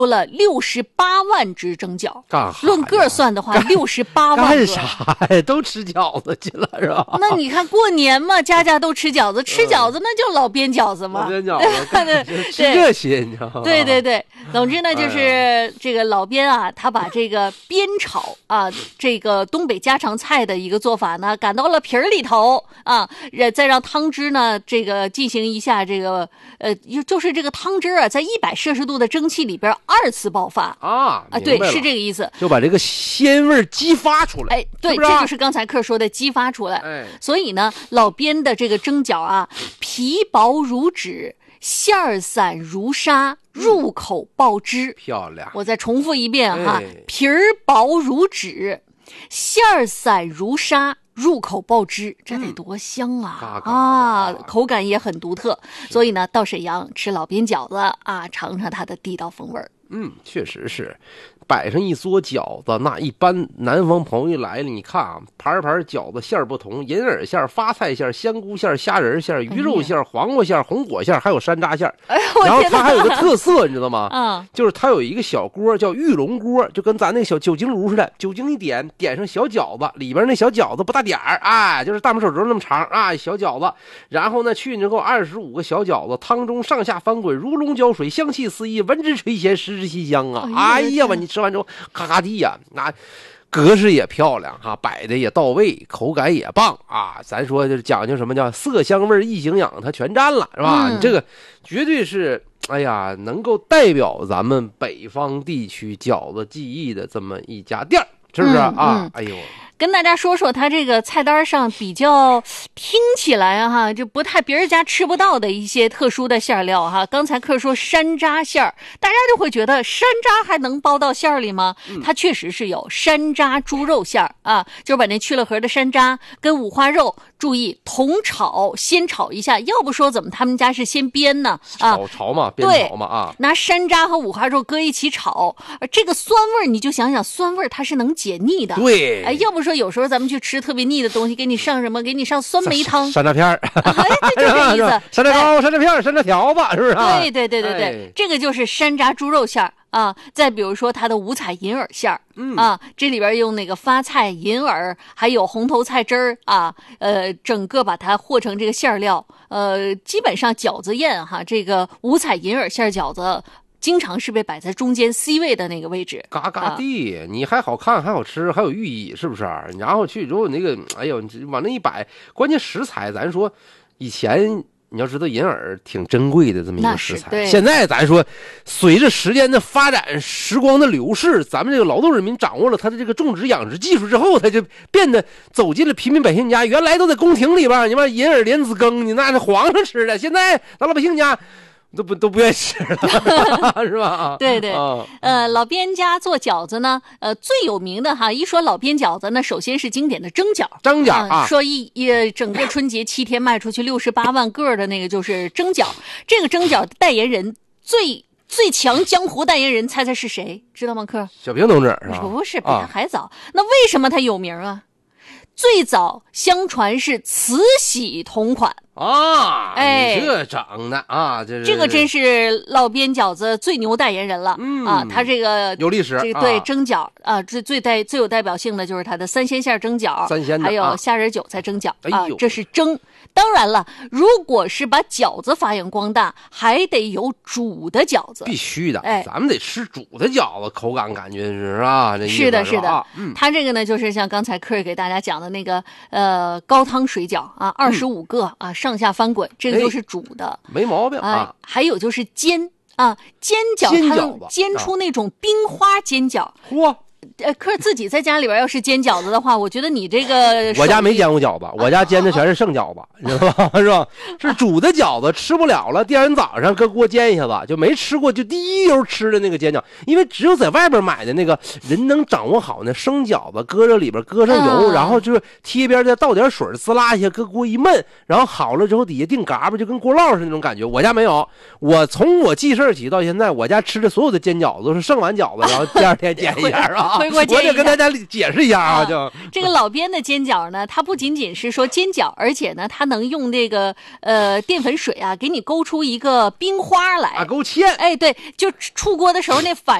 了68万只蒸饺， 干啥？ 论个算的话，68万个。 干啥呀？都吃饺子去了是吧？ 那你看过年嘛，家家都吃饺子，吃饺子那就老边饺子嘛。 老边饺子，吃这些你知道吗？ 对对对，总之呢，就是这个老边啊，他把这个煸炒啊，这个东北家常菜的一个做法呢，赶到了皮儿里头啊，再让汤汁呢，这个进行一下这个就是这个汤汁啊，在100摄氏度的蒸汽里边2次爆发啊， 对，是这个意思， 就把这个鲜味激发出来。 哎，对， 是是这就是刚才克说的激发出来。 哎， 所以呢，老边的这个蒸饺啊，皮薄如纸，馅儿散如沙，入口爆汁。 漂亮！ 我再重复一遍哈， 哎， 皮儿薄如纸，馅儿散如沙。入口爆汁，这得多香啊！口感也很独特，所以呢，到沈阳吃老边饺子啊，尝尝它的地道风味儿。 确实是，摆上一桌饺子，那一般南方朋友一来了，你看啊，盘盘饺子馅儿不同，银耳馅、发菜馅、香菇馅、虾仁馅、鱼肉馅、黄瓜馅、红果馅，还有山楂馅。然后它还有个特色，你知道吗？就是它有一个小锅叫玉龙锅，就跟咱那个小酒精炉似的，酒精一点，点上小饺子，里边那小饺子不大点儿，哎，就是大拇手指头那么长啊，小饺子。然后呢，去之后25个小饺子，汤中上下翻滚，如龙搅水，香气四溢，闻之垂涎，食之细香啊！哎呀，你吃完之后咔咔地呀，那格式也漂亮哈，摆的也到位，口感也棒啊！咱说就是讲究什么叫色香味意形养，它全占了是吧？你这个绝对是哎呀，能够代表咱们北方地区饺子技艺的这么一家店，是不是啊？哎呦。 跟大家说说它这个菜单上比较听起来哈，就不太别人家吃不到的一些特殊的馅料哈。刚才克说山楂馅儿，大家就会觉得山楂还能包到馅儿里吗？它确实是有山楂猪肉馅儿啊，就是把那去了核的山楂跟五花肉，注意同炒，先炒一下，要不说怎么他们家是先煸呢？ 炒嘛，煸炒嘛啊， 拿山楂和五花肉搁一起炒，这个酸味你就想想，酸味它是能解腻的。 对， 哎，要不说有时候咱们去吃特别腻的东西，给你上什么？给你上酸梅汤、 山楂片儿， 哎，就这意思。 山楂糕、山楂片、山楂条子，是不是？ 对，这个就是山楂猪肉馅儿啊。再比如说它的五彩银耳馅儿，啊，这里边用那个发菜、银耳，还有红头菜汁儿啊，整个把它和成这个馅料，基本上饺子宴哈，这个五彩银耳馅饺子。经常是被摆在中间 C 位的那个位置， 嘎嘎地，你还好看，还好吃，还有寓意，是不是？然后去之后那个，哎呦，你往那一摆，关键食材，咱说以前你要知道银耳挺珍贵的这么一个食材，现在咱说随着时间的发展，时光的流逝，咱们这个劳动人民掌握了他的这个种植养殖技术之后，他就变得走进了平民百姓家。原来都在宫廷里边，你把银耳莲子羹，你那是皇上吃的，现在咱老百姓家。都不愿意吃了，是吧？ 对，老边家做饺子呢，最有名的哈，一说老边饺子呢，首先是经典的蒸饺啊，说整个春节7天卖出去68万个的那个就是蒸饺。这个蒸饺的代言人最强江湖代言人，猜猜是谁？知道吗？克小平同志是吧？ 不是，比他还早。那为什么他有名啊？最早相传是慈禧同款啊！哎，你这整的啊， 这个真是烙边饺子最牛代言人了啊！他这个有历史， 对蒸饺啊，最有代表性的就是他的三鲜馅蒸饺，还有虾仁韭菜蒸饺啊，这是蒸。当然了，如果是把饺子发扬光大，还得有煮的饺子， 必须的。哎，咱们得吃煮的饺子，口感感觉是啊， 是的。他这个呢，就是像刚才克尔给大家讲的那个高汤水饺啊，25个啊，上下翻滚，这个就是煮的， 没毛病啊。 还有就是煎啊，煎饺它煎出那种冰花煎饺， 嚯！ 可是自己在家里边要是煎饺子的话，我觉得你这个我家没煎过饺子，我家煎的全是剩饺子，你知道吧？是吧？是煮的饺子吃不了了，第二天早上搁锅煎一下子，就没吃过就第一油吃的那个煎饺，因为只有在外边买的那个人能掌握好那生饺子，搁这里边搁上油，然后就是贴边再倒点水，滋啦一下搁锅一焖，然后好了之后底下定嘎巴，就跟锅烙似的那种感觉。我家没有，我从我记事起到现在，我家吃的所有的煎饺子都是剩完饺子，然后第二天煎一下啊。 回锅煎一下。 我得跟大家解释一下啊，就这个老边的煎饺呢，它不仅仅是说煎饺，而且呢，它能用这个淀粉水啊，给你勾出一个冰花来勾芡。 哎，对，就出锅的时候那反